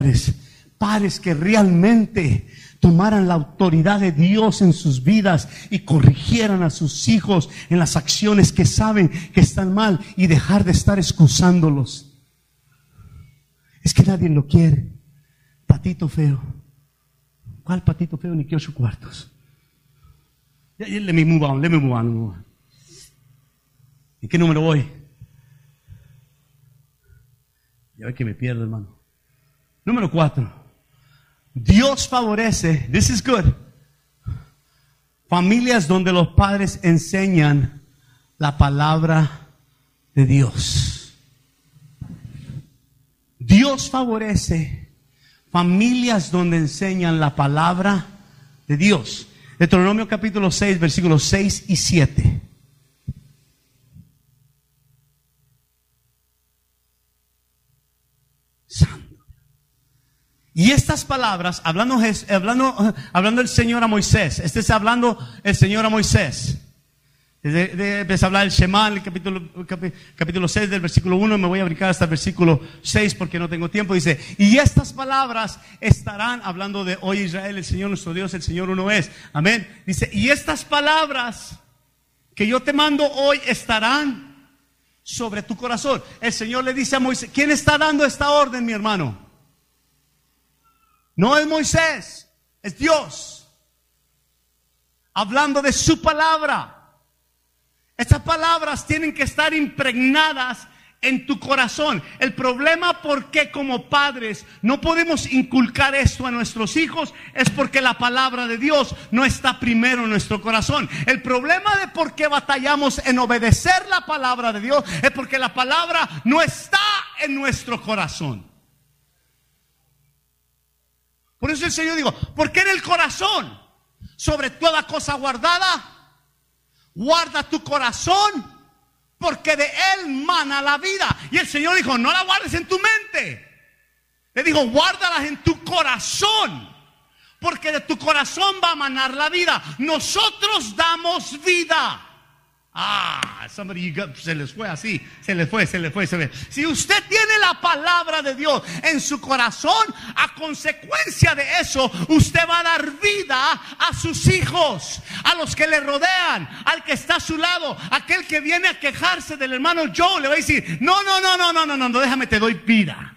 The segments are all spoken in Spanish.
padres que realmente tomaran la autoridad de Dios en sus vidas y corrigieran a sus hijos en las acciones que saben que están mal y dejar de estar excusándolos. Es que nadie lo quiere. Patito feo. ¿Cuál patito feo? Ni que 8 cuartos. Let me move on. ¿En qué número voy? Ya ve que me pierdo, hermano. Número 4. Dios favorece, this is good, familias donde los padres enseñan la palabra de Dios. Dios favorece familias donde enseñan la palabra de Dios. Deuteronomio capítulo 6, versículos 6 y 7. Y estas palabras, hablando el Señor a Moisés, hablando el Señor a Moisés. Empieza a hablar el Shema en el capítulo 6 del versículo 1, me voy a brincar hasta el versículo 6 porque no tengo tiempo. Dice, y estas palabras estarán, hablando de hoy Israel, el Señor nuestro Dios, el Señor uno es. Amén. Dice, y estas palabras que yo te mando hoy estarán sobre tu corazón. El Señor le dice a Moisés, ¿quién está dando esta orden, mi hermano? No es Moisés, es Dios. Hablando de su palabra. Estas palabras tienen que estar impregnadas en tu corazón. El problema por qué como padres no podemos inculcar esto a nuestros hijos es porque la palabra de Dios no está primero en nuestro corazón. El problema de por qué batallamos en obedecer la palabra de Dios es porque la palabra no está en nuestro corazón. Por eso el Señor dijo, ¿por qué en el corazón? Sobre toda cosa guardada, guarda tu corazón, porque de él mana la vida. Y el Señor dijo, no la guardes en tu mente. Le dijo, guárdalas en tu corazón, porque de tu corazón va a manar la vida. Nosotros damos vida. Se les fue así, se les fue. Si usted tiene la palabra de Dios en su corazón, a consecuencia de eso, usted va a dar vida a sus hijos, a los que le rodean, al que está a su lado, aquel que viene a quejarse del hermano Joe, le va a decir, no, déjame, te doy vida.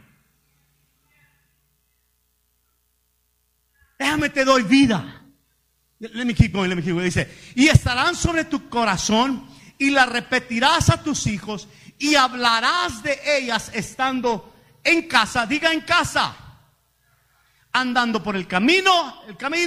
Déjame, te doy vida. Let me keep going. Dice, y estarán sobre tu corazón y las repetirás a tus hijos y hablarás de ellas estando en casa. Diga en casa. Andando por el camino.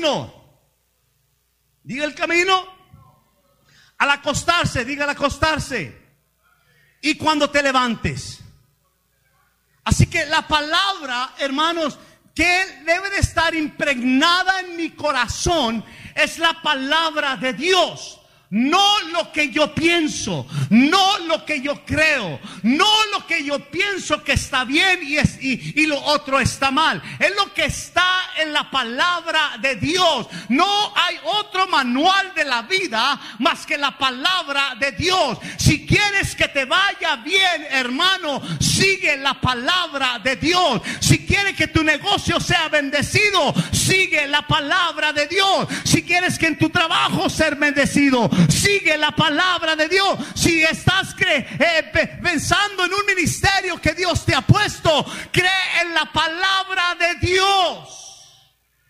Diga el camino. Al acostarse, diga al acostarse. Y cuando te levantes. Así que la palabra, hermanos, que debe de estar impregnada en mi corazón es la palabra de Dios. No lo que yo pienso, no lo que yo creo, no lo que yo pienso que está bien y lo otro está mal. Es lo que está en la palabra de Dios. No hay otro manual de la vida más que la palabra de Dios. Si quieres que te vaya bien, hermano, sigue la palabra de Dios. Si quieres que tu negocio sea bendecido, sigue la palabra de Dios. Si quieres que en tu trabajo sea bendecido, sigue la palabra de Dios. Si estás pensando en un ministerio que Dios te ha puesto, cree en la palabra de Dios.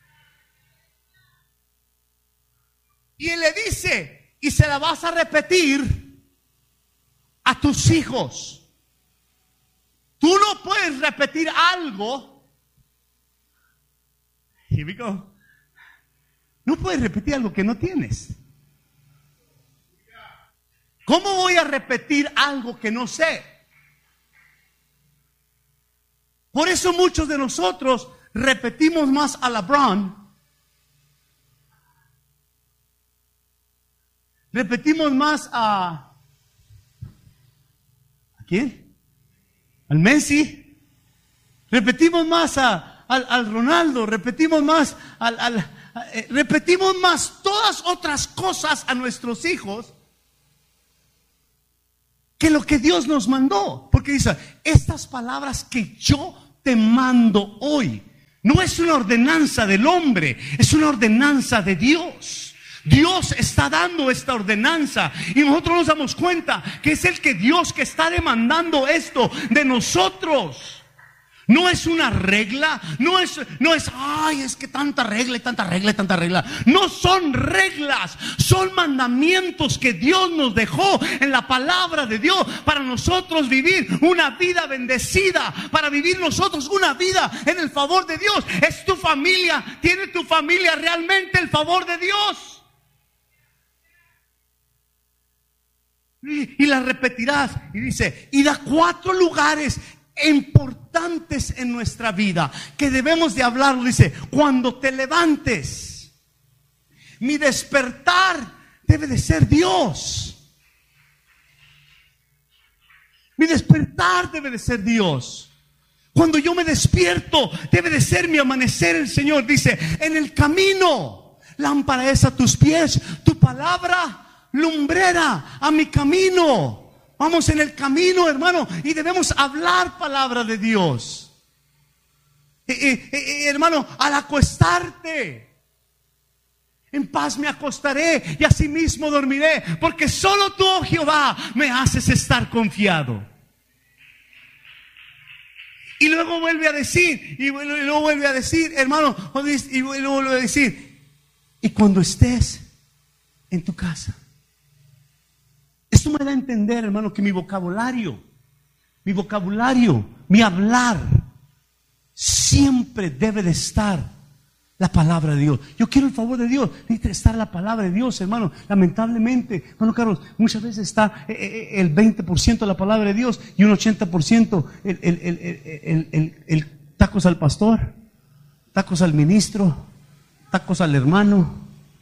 Y él le dice, y se la vas a repetir a tus hijos. Tú no puedes repetir algo. Here we go. No puedes repetir algo que no tienes. ¿Cómo voy a repetir algo que no sé? Por eso muchos de nosotros repetimos más a LeBron. Repetimos más ¿a quién? Al Messi. Repetimos más al Ronaldo. Repetimos más repetimos más todas otras cosas a nuestros hijos que lo que Dios nos mandó. Porque dice, estas palabras que yo te mando hoy. No es una ordenanza del hombre, es una ordenanza de Dios. Dios está dando esta ordenanza y nosotros nos damos cuenta que es Dios que está demandando esto de nosotros. No es una regla, no es, ay, es que tanta regla y tanta regla y tanta regla. No son reglas, son mandamientos que Dios nos dejó en la palabra de Dios para nosotros vivir una vida bendecida, para vivir nosotros una vida en el favor de Dios. Es tu familia, tiene tu familia realmente el favor de Dios. Y la repetirás, y dice, y da 4 lugares importantes en nuestra vida que debemos de hablarlo. Dice, cuando te levantes, mi despertar debe de ser Dios. Mi despertar debe de ser Dios. Cuando yo me despierto, debe de ser mi amanecer el Señor. Dice, en el camino, lámpara es a tus pies, tu palabra lumbrera a mi camino. Vamos en el camino, hermano, y debemos hablar palabra de Dios. Hermano, al acostarte, en paz me acostaré y asimismo dormiré, porque solo tú, oh Jehová, me haces estar confiado. Y luego vuelve a decir, hermano, y luego vuelve a decir, y cuando estés en tu casa. Esto me da a entender, hermano, que mi vocabulario, mi hablar, siempre debe de estar la palabra de Dios. Yo quiero el favor de Dios, necesita estar la palabra de Dios, hermano. Lamentablemente, hermano Carlos, muchas veces está el 20% de la palabra de Dios y un 80% el tacos al pastor, tacos al ministro, tacos al hermano,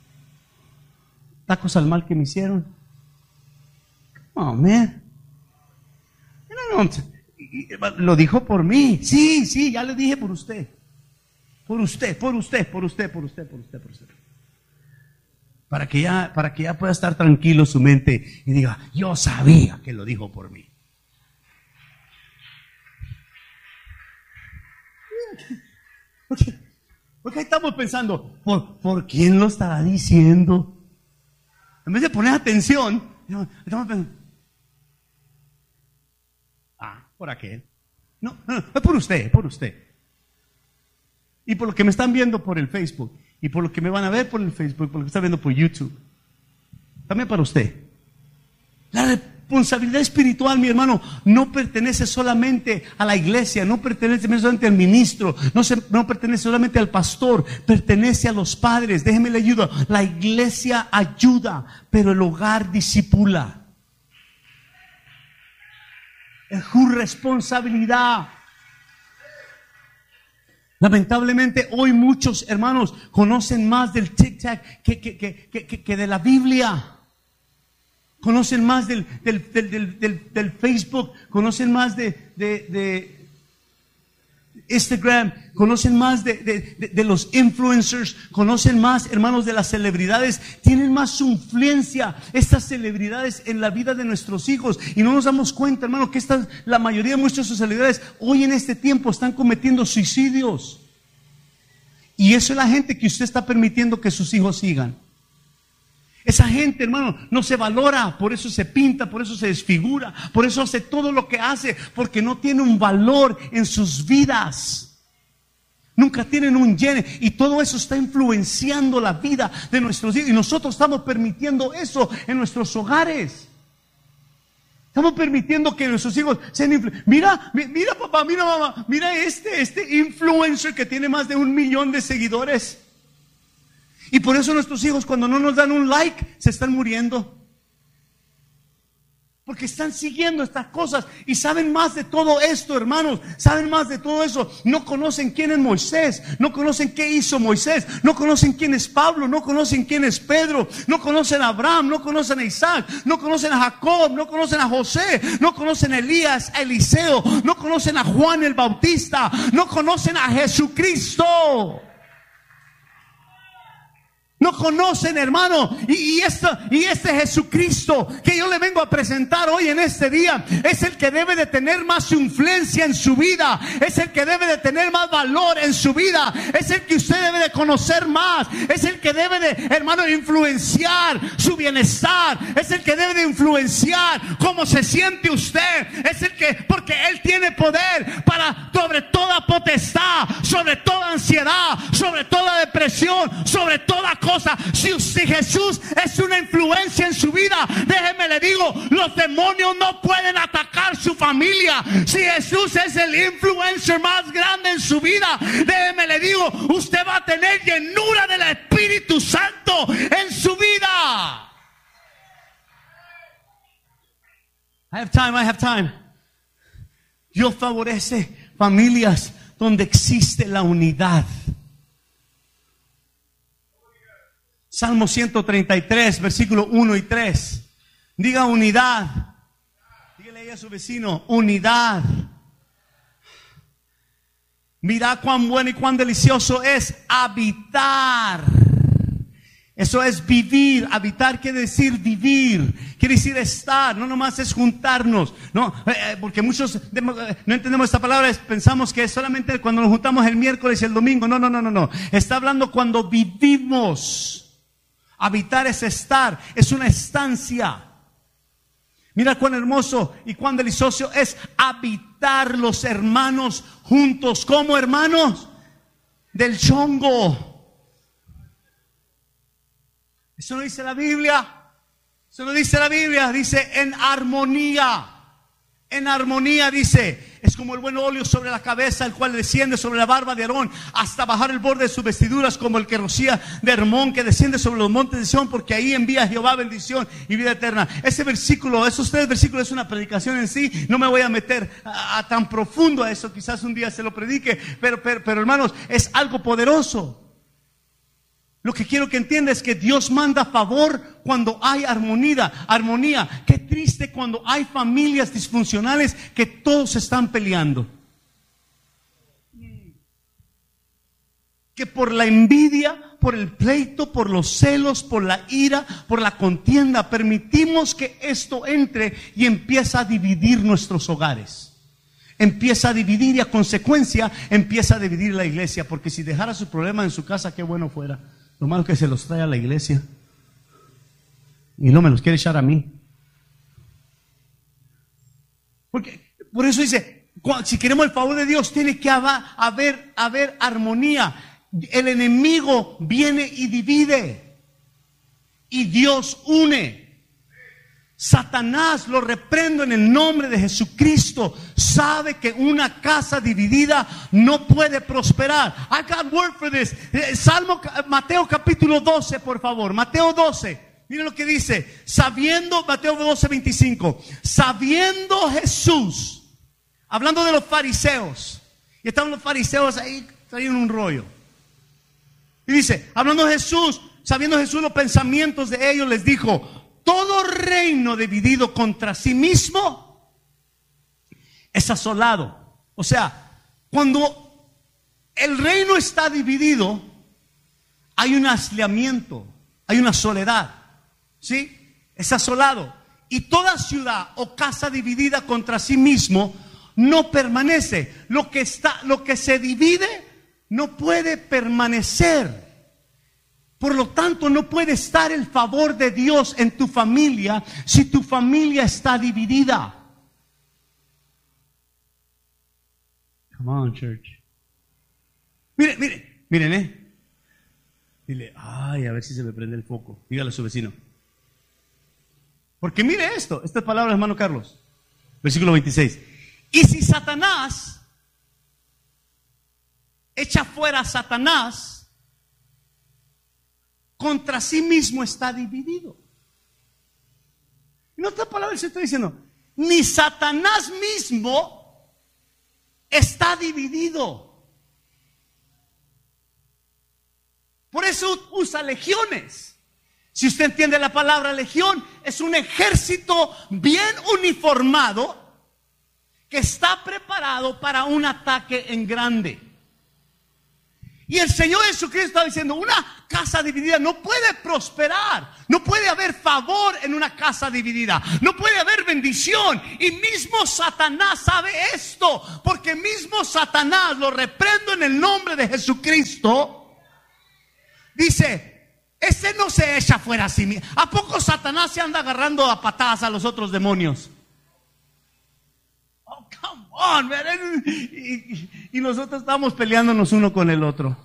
tacos al mal que me hicieron. Oh, man. No, lo dijo por mí. Sí, ya le dije por usted. Por usted. Para que ya pueda estar tranquilo su mente y diga, yo sabía que lo dijo por mí. Porque estamos pensando, ¿por quién lo estará diciendo? En vez de poner atención, estamos pensando, por aquel. No, es por usted. Y por lo que me están viendo por el Facebook, y por lo que me van a ver por el Facebook, por lo que están viendo por YouTube, también para usted. La responsabilidad espiritual, mi hermano, no pertenece solamente a la iglesia, no pertenece solamente al ministro, no pertenece solamente al pastor, pertenece a los padres. Déjeme le ayudo. La iglesia ayuda, pero el hogar discipula. Es su responsabilidad. Lamentablemente hoy muchos hermanos conocen más del tic-tac que de la Biblia. Conocen más del Facebook, conocen más de Instagram, conocen más de los influencers, conocen más, hermanos, de las celebridades, tienen más su influencia estas celebridades en la vida de nuestros hijos, y no nos damos cuenta, hermano, que la mayoría de nuestras celebridades hoy en este tiempo están cometiendo suicidios, y eso es la gente que usted está permitiendo que sus hijos sigan. Esa gente, hermano, no se valora, por eso se pinta, por eso se desfigura, por eso hace todo lo que hace, porque no tiene un valor en sus vidas. Nunca tienen un llene, y todo eso está influenciando la vida de nuestros hijos, y nosotros estamos permitiendo eso en nuestros hogares. Estamos permitiendo que nuestros hijos sean mira papá, mira mamá, mira este influencer que tiene más de 1 millón de seguidores. Y por eso nuestros hijos, cuando no nos dan un like, se están muriendo. Porque están siguiendo estas cosas y saben más de todo esto, hermanos. Saben más de todo eso. No conocen quién es Moisés. No conocen qué hizo Moisés. No conocen quién es Pablo. No conocen quién es Pedro. No conocen a Abraham. No conocen a Isaac. No conocen a Jacob. No conocen a José. No conocen a Elías, a Eliseo. No conocen a Juan el Bautista. No conocen a Jesucristo. No conocen, hermano. Y este Jesucristo que yo le vengo a presentar hoy en este día es el que debe de tener más influencia en su vida. Es el que debe de tener más valor en su vida. Es el que usted debe de conocer más. Es el que debe de, hermano, influenciar su bienestar. Es el que debe de influenciar cómo se siente usted. Es el que, porque Él tiene poder para sobre toda potestad, sobre toda ansiedad, sobre toda depresión, sobre toda cosa. Si Jesús es una influencia en su vida, déjeme le digo, los demonios no pueden atacar su familia. Si Jesús es el influencer más grande en su vida, déjeme le digo, usted va a tener llenura del Espíritu Santo en su vida. I have time. Dios favorece familias donde existe la unidad. Salmo 133, versículo 1 y 3. Diga unidad. Dígale ahí a su vecino, unidad. Mira cuán bueno y cuán delicioso es habitar. Eso es vivir. Habitar quiere decir vivir, quiere decir estar. No nomás es juntarnos, no, porque muchos no entendemos esta palabra. Pensamos que es solamente cuando nos juntamos el miércoles y el domingo. No. Está hablando cuando vivimos. Habitar es estar, es una estancia. Mira cuán hermoso y cuán delicioso es habitar los hermanos juntos. ¿Cómo, hermanos? Del chongo. Eso no dice la Biblia. Eso no dice la Biblia. Dice en armonía. En armonía dice. Es como el buen óleo sobre la cabeza, el cual desciende sobre la barba de Aarón hasta bajar el borde de sus vestiduras, como el que rocía de Hermón, que desciende sobre los montes de Sión, porque ahí envía Jehová bendición y vida eterna. Ese versículo, esos tres versículos es una predicación en sí. No me voy a meter a tan profundo a eso. Quizás un día se lo predique, pero hermanos, es algo poderoso. Lo que quiero que entienda es que Dios manda favor cuando hay armonía. Qué triste cuando hay familias disfuncionales que todos están peleando. Que por la envidia, por el pleito, por los celos, por la ira, por la contienda, permitimos que esto entre y empieza a dividir nuestros hogares. Empieza a dividir y a consecuencia empieza a dividir la iglesia. Porque si dejara su problema en su casa, qué bueno fuera. Lo malo es que se los trae a la iglesia y no me los quiere echar a mí. Porque por eso dice, si queremos el favor de Dios, tiene que haber armonía. El enemigo viene y divide, y Dios une. Satanás, lo reprendo en el nombre de Jesucristo, sabe que una casa dividida no puede prosperar. I got word for this. Mateo capítulo 12, por favor. Mateo 12. Miren lo que dice. Mateo 12, 25. Sabiendo Jesús, hablando de los fariseos, y estaban los fariseos ahí trayendo un rollo. Y dice, hablando Jesús, sabiendo Jesús los pensamientos de ellos, les dijo: todo reino dividido contra sí mismo es asolado. O sea, cuando el reino está dividido, hay un aislamiento, hay una soledad, ¿sí? Es asolado. Y toda ciudad o casa dividida contra sí mismo no permanece. Lo que se divide no puede permanecer. Por lo tanto, no puede estar el favor de Dios en tu familia si tu familia está dividida. Come on, church. Miren, Dile, a ver si se me prende el foco. Dígale a su vecino. Porque mire esto, estas palabras, hermano Carlos. Versículo 26. Y si Satanás echa fuera a Satanás, contra sí mismo está dividido. En otras palabras se está diciendo, ni Satanás mismo está dividido. Por eso usa legiones. Si usted entiende la palabra legión, es un ejército bien uniformado que está preparado para un ataque en grande. Y el Señor Jesucristo está diciendo, una casa dividida no puede prosperar. No puede haber favor en una casa dividida. No puede haber bendición. Y mismo Satanás sabe esto, porque mismo Satanás, lo reprendo en el nombre de Jesucristo, dice: ese no se echa fuera a sí mismo. ¿A poco Satanás se anda agarrando a patadas a los otros demonios? Oh, come on, man. Y nosotros estamos peleándonos uno con el otro.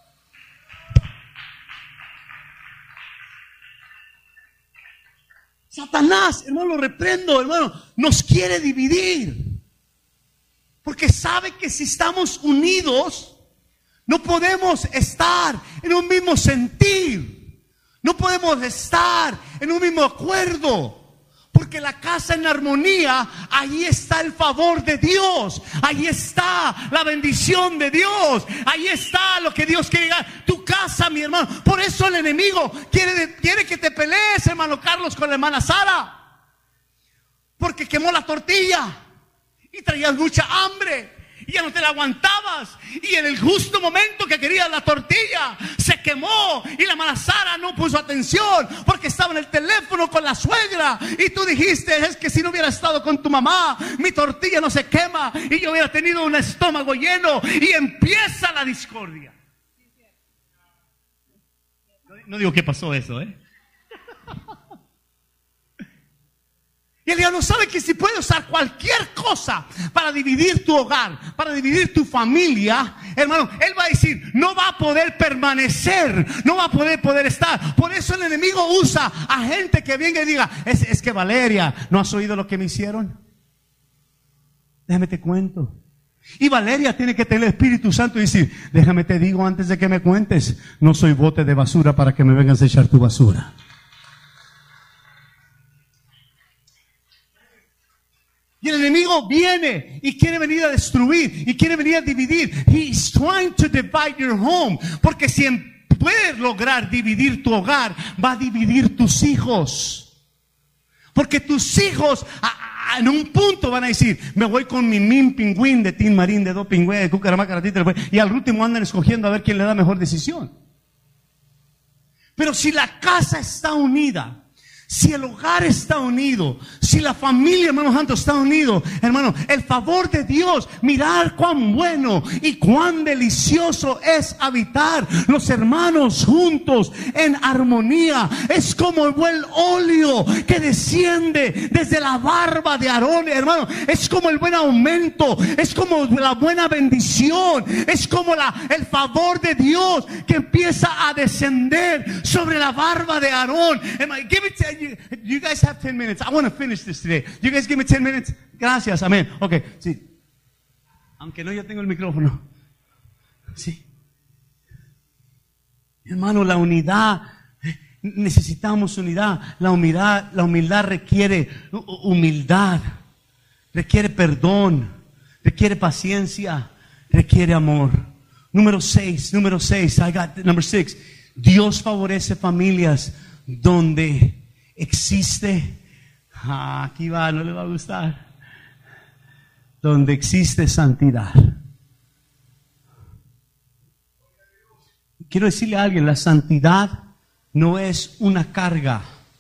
Satanás, hermano, lo reprendo, hermano, nos quiere dividir. Porque sabe que si estamos unidos, no podemos estar en un mismo sentir. No podemos estar en un mismo acuerdo. Porque la casa en armonía, ahí está el favor de Dios. Ahí está la bendición de Dios. Ahí está lo que Dios quiere llegar. Tu casa, mi hermano. Por eso el enemigo quiere que te pelees, hermano Carlos, con la hermana Sara. Porque quemó la tortilla y traías mucha hambre. Y ya no te la aguantabas. Y en el justo momento que querías la tortilla, se quemó. Y la hermana Sara no puso atención porque estaba en el teléfono con la suegra. Y tú dijiste: es que si no hubiera estado con tu mamá, mi tortilla no se quema y yo hubiera tenido un estómago lleno. Y empieza la discordia. No digo que pasó eso, Y el diablo sabe que si puede usar cualquier cosa para dividir tu hogar, para dividir tu familia, hermano, él va a decir: no va a poder permanecer, no va a poder estar. Por eso el enemigo usa a gente que venga y diga: es que Valeria, ¿no has oído lo que me hicieron? Déjame te cuento. Y Valeria tiene que tener el Espíritu Santo y decir: déjame te digo antes de que me cuentes, no soy bote de basura para que me vengas a echar tu basura. Y el enemigo viene y quiere venir a destruir y quiere venir a dividir. He's trying to divide your home. Porque si puedes lograr dividir tu hogar, va a dividir tus hijos. Porque tus hijos en un punto van a decir: me voy con mi min pingüín de Tin Marín, de Do Pingüe, de Cucaramaca, y al último andan escogiendo a ver quién le da mejor decisión. Pero si la casa está unida, si el hogar está unido, si la familia, hermano santo, está unido, hermano, el favor de Dios, mirar cuán bueno y cuán delicioso es habitar los hermanos juntos en armonía. Es como el buen óleo que desciende desde la barba de Aarón, hermano. Es como el buen aumento, es como la buena bendición, es como el favor de Dios que empieza a descender sobre la barba de Aarón. You guys have 10 minutes. I want to finish this today. You guys give me 10 minutes. Gracias, amén. Ok, sí. Aunque no, yo tengo el micrófono. Sí. Hermano, la unidad. Necesitamos unidad. La humildad requiere humildad. Requiere perdón. Requiere paciencia. Requiere amor. Número 6. I got number 6. Dios favorece familias donde existe, aquí va, no le va a gustar, donde existe santidad. Quiero decirle a alguien: la santidad no es una carga.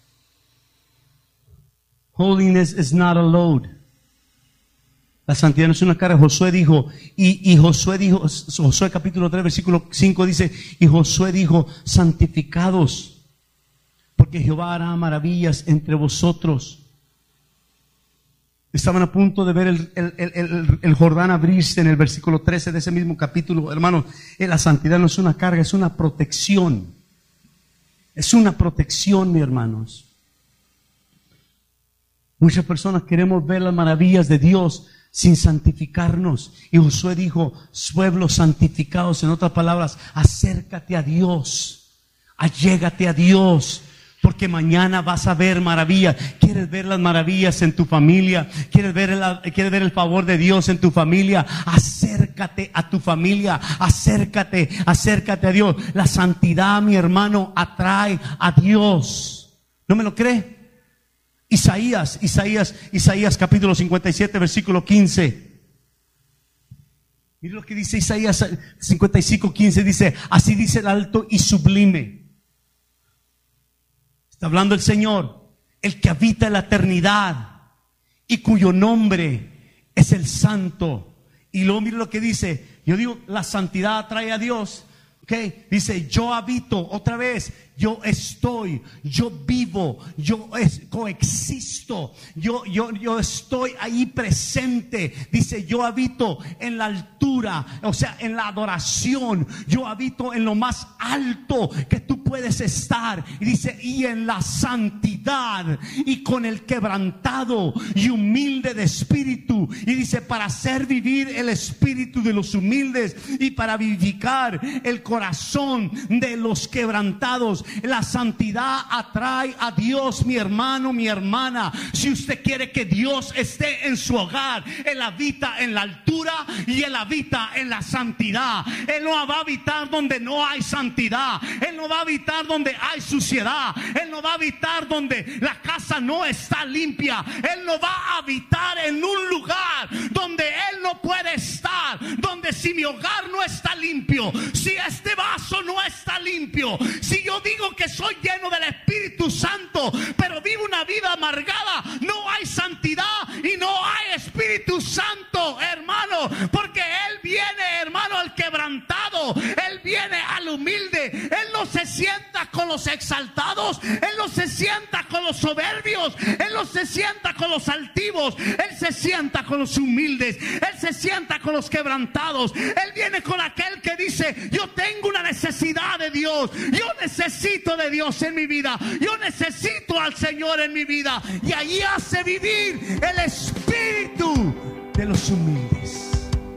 Holiness is not a load. La santidad no es una carga. Josué dijo, Josué capítulo 3 versículo 5 dice: y Josué dijo: santificados, porque Jehová hará maravillas entre vosotros. Estaban a punto de ver el Jordán abrirse en el versículo 13 de ese mismo capítulo. Hermano, la santidad no es una carga, es una protección. Es una protección, mis hermanos. Muchas personas queremos ver las maravillas de Dios sin santificarnos. Y Josué dijo: pueblos santificados. En otras palabras, acércate a Dios, allégate a Dios, porque mañana vas a ver maravillas. ¿Quieres ver las maravillas en tu familia? ¿Quieres ver el favor de Dios en tu familia? Acércate a tu familia, acércate a Dios. La santidad, mi hermano, atrae a Dios. ¿No me lo cree? Isaías capítulo 57 versículo 15. Mire lo que dice Isaías 55:15, dice, así dice el alto y sublime. Está hablando el Señor, el que habita en la eternidad y cuyo nombre es el Santo. Y luego mire lo que dice, yo digo, la santidad atrae a Dios. Okay. Dice, yo habito, otra vez, yo estoy, yo vivo, yo coexisto, yo estoy ahí presente. Dice, yo habito en la altura, o sea, en la adoración, yo habito en lo más alto que tú puedes estar. Y dice, y en la santidad y con el quebrantado y humilde de espíritu. Y dice, para hacer vivir el espíritu de los humildes y para vivificar el corazón de los quebrantados. La santidad atrae a Dios, mi hermano, mi hermana. Si usted quiere que Dios esté en su hogar, Él habita en la altura y Él habita en la santidad. Él no va a habitar donde no hay santidad. Él no va a habitar donde hay suciedad. Él no va a habitar donde la casa no está limpia. Él no va a habitar en un lugar donde Él no puede estar. Donde si mi hogar no está limpio, si este vaso no está limpio, si yo digo que soy lleno del Espíritu Santo, pero vivo una vida amargada, no hay santidad y no hay Espíritu Santo, hermano, porque Él viene, hermano, al quebrantado, Él viene al humilde. Él no se sienta con los exaltados, Él no se sienta con los soberbios, Él no se sienta con los altivos, Él se sienta con los humildes, Él se sienta con los quebrantados. Él viene con aquel que dice, yo tengo una necesidad de Dios, yo necesito de Dios en mi vida, yo necesito al Señor en mi vida, y ahí hace vivir el espíritu de los humildes.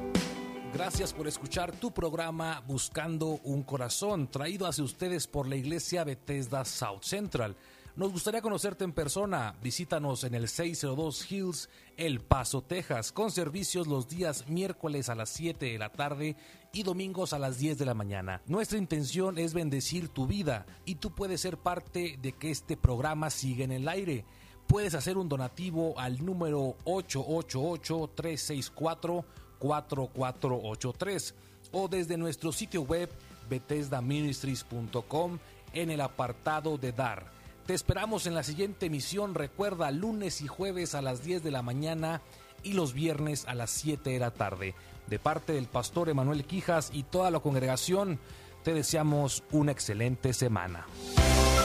Gracias por escuchar tu programa Buscando un Corazón, traído hacia ustedes por la Iglesia Bethesda South Central. Nos gustaría conocerte en persona. Visítanos en el 602 Hills, El Paso, Texas, con servicios los días miércoles a las 7 de la tarde y domingos a las 10 de la mañana. Nuestra intención es bendecir tu vida y tú puedes ser parte de que este programa siga en el aire. Puedes hacer un donativo al número 888-364-4483 o desde nuestro sitio web BethesdaMinistries.com en el apartado de dar. Te esperamos en la siguiente emisión. Recuerda, lunes y jueves a las 10 de la mañana y los viernes a las 7 de la tarde. De parte del pastor Emanuel Quijas y toda la congregación, te deseamos una excelente semana.